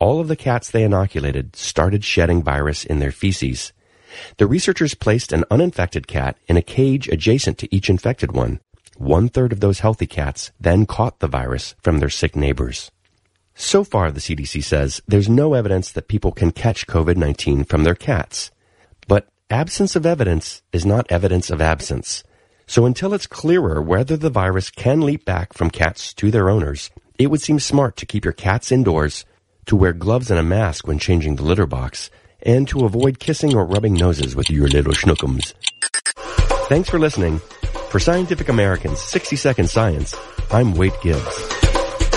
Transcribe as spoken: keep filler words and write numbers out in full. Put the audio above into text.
all of the cats they inoculated started shedding virus in their feces. The researchers placed an uninfected cat in a cage adjacent to each infected one. One-third of those healthy cats then caught the virus from their sick neighbors. So far, the C D C says, there's no evidence that people can catch COVID nineteen from their cats. But absence of evidence is not evidence of absence. So until it's clearer whether the virus can leap back from cats to their owners, it would seem smart to keep your cats indoors, to wear gloves and a mask when changing the litter box, and to avoid kissing or rubbing noses with your little schnookums. Thanks for listening. For Scientific American's sixty second Science, I'm Wade Gibbs.